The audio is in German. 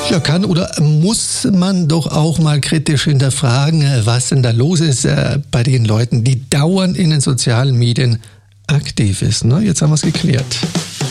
Ja, kann oder muss man doch auch mal kritisch hinterfragen, was denn da los ist bei den Leuten, die dauernd in den sozialen Medien aktiv ist. Ne? Jetzt haben wir es geklärt.